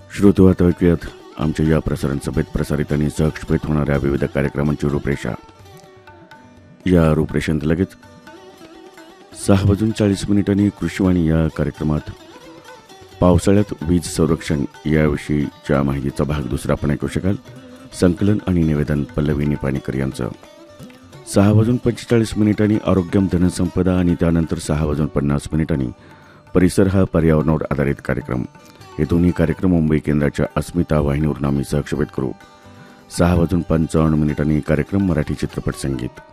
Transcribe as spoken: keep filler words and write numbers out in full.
श्रोते आता ऐकूयात आमच्या या प्रसारण सभेत प्रसारित आणि सहक्षेपित होणाऱ्या विविध कार्यक्रमांची रूपरेषा. या रूपरेषेत लगेच सहा वाजून चाळीस मिनिटांनी कृषीवाणी या कार्यक्रमात पावसाळ्यात वीज संरक्षण याविषयीच्या माहितीचा भाग दुसरा आपण ऐकू शकाल. संकलन आणि निवेदन पल्लवी निपाणीकर यांचं. सहा वाजून पंचेचाळीस मिनिटांनी आरोग्यम धनसंपदा आणि त्यानंतर सहा वाजून पन्नास मिनिटांनी परिसर हा पर्यावरणावर आधारित कार्यक्रम. हे दोन्ही कार्यक्रम मुंबई केंद्राच्या अस्मिता वाहिनीवरून आम्ही सहक्षेपित करू. सहा वाजून पंचावन्न मिनिटांनी कार्यक्रम मराठी चित्रपट संगीत.